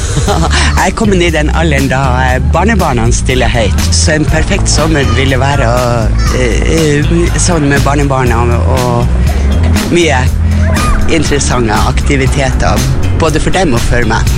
Jeg er kommet i den alderen da barnebarna stiller høyt, så en perfekt sommer ville være sånn med barnebarna og mye interessante aktiviteter, både for dem og for meg.